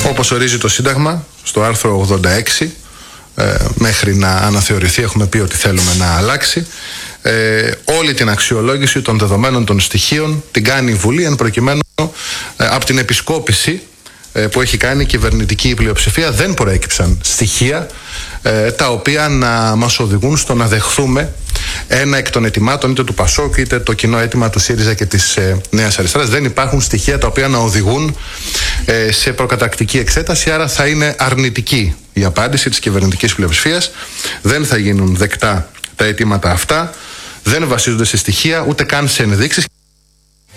Όπως ορίζει το Σύνταγμα στο άρθρο 86, μέχρι να αναθεωρηθεί έχουμε πει ότι θέλουμε να αλλάξει, όλη την αξιολόγηση των δεδομένων των στοιχείων την κάνει η Βουλή, εν προκειμένου από την επισκόπηση που έχει κάνει η κυβερνητική πλειοψηφία δεν προέκυψαν στοιχεία τα οποία να μας οδηγούν στο να δεχθούμε ένα εκ των αιτημάτων είτε του ΠΑΣΟΚ είτε το κοινό αίτημα του ΣΥΡΙΖΑ και της Νέας Αριστεράς. Δεν υπάρχουν στοιχεία τα οποία να οδηγούν σε προκαταρκτική εξέταση, άρα θα είναι αρνητική η απάντηση της κυβερνητικής πλειοψηφίας. Δεν θα γίνουν δεκτά τα αιτήματα αυτά, δεν βασίζονται σε στοιχεία ούτε καν σε ενδείξεις.